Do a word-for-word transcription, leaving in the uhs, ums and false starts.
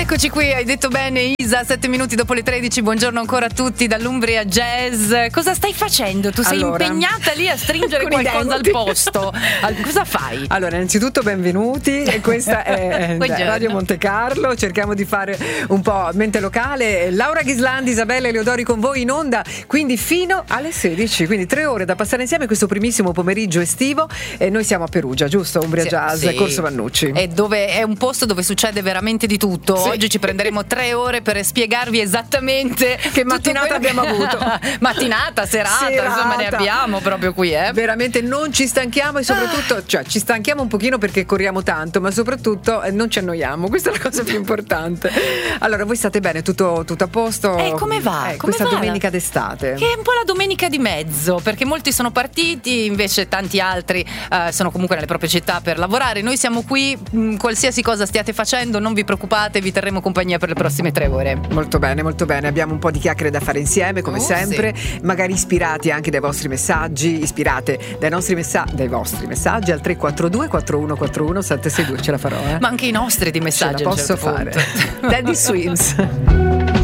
Eccoci qui, hai detto bene Isa, sette minuti dopo le tredici, buongiorno ancora a tutti dall'Umbria Jazz. Cosa stai facendo? Tu sei allora, impegnata lì a stringere qualcosa al posto. Cosa fai? Allora, innanzitutto benvenuti, questa è Radio Monte Carlo, cerchiamo di fare un po' mente locale. Laura Ghislandi, Isabella Eleodori con voi in onda, quindi fino alle sedici, quindi tre ore da passare insieme questo primissimo pomeriggio estivo. E noi siamo a Perugia, giusto? Umbria sì, Jazz, sì. Corso Vannucci. È, dove, è un posto dove succede veramente di tutto. Sì. Oggi ci prenderemo tre ore per spiegarvi esattamente che mattinata abbiamo avuto. Mattinata, serata, serata, insomma ne abbiamo proprio qui, eh. Veramente non ci stanchiamo e soprattutto, cioè ci stanchiamo un pochino perché corriamo tanto, ma soprattutto eh, non ci annoiamo, questa è la cosa più importante. Allora, voi state bene? Tutto, tutto a posto? Eh, come va? Eh, come questa va? domenica d'estate. Che è un po' la domenica di mezzo, perché molti sono partiti, invece tanti altri eh, sono comunque nelle proprie città per lavorare. Noi siamo qui, mh, qualsiasi cosa stiate facendo, non vi preoccupate, vi terremo compagnia per le prossime tre ore. Molto bene, molto bene. Abbiamo un po' di chiacchiere da fare insieme, come oh, sempre. Sì. Magari ispirati anche dai vostri messaggi, ispirate dai nostri messaggi, dai vostri messaggi al tre quattro due quattro uno quattro uno sette sei due. Ce la farò, eh? Ma anche i nostri di messaggi. Ce la posso certo fare. punto. Daddy Swims.